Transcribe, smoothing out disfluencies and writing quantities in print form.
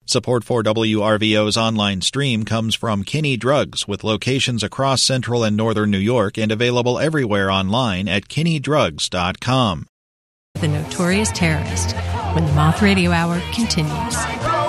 Support for WRVO's online stream comes from Kinney Drugs, with locations across central and northern New York and available everywhere online at kinneydrugs.com. The Notorious Terrorist, when the Moth Radio Hour continues.